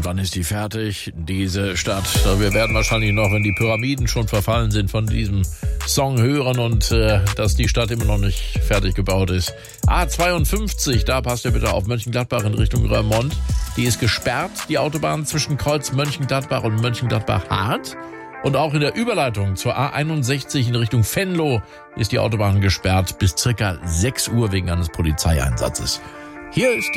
wann ist die fertig, diese Stadt? Wir werden wahrscheinlich noch, wenn die Pyramiden schon verfallen sind, von diesem Song hören und dass die Stadt immer noch nicht fertig gebaut ist. A52, da passt ihr bitte auf, Mönchengladbach in Richtung Roermond. Die ist gesperrt, die Autobahn zwischen Kreuz Mönchengladbach und Mönchengladbach-Hart. Und auch in der Überleitung zur A61 in Richtung Venlo ist die Autobahn gesperrt bis circa 6 Uhr wegen eines Polizeieinsatzes. Hier ist